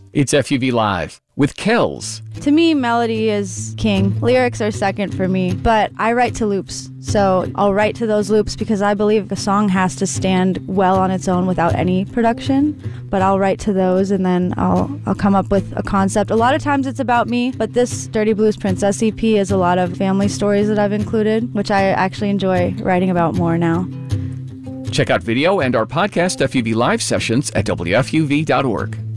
It's FUV Live with Kells. To me, melody is king. Lyrics are second for me, but I write to loops. So I'll write to those loops because I believe a song has to stand well on its own without any production. But I'll write to those and then I'll come up with a concept. A lot of times it's about me, but this Dirty Blues Princess EP is a lot of family stories that I've included, which I actually enjoy writing about more now. Check out video and our podcast FUV Live sessions at WFUV.org.